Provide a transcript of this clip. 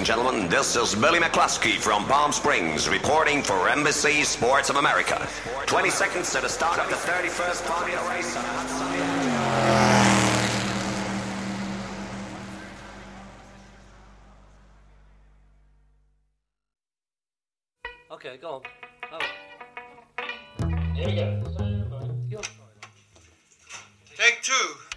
gentlemen, this is Billy McCluskey from Palm Springs reporting for NBC Sports of America. 20 seconds to the start of the 31st Formula race on a hot Sunday afternoon. Okay, go on. Oh. Here we go. Take two.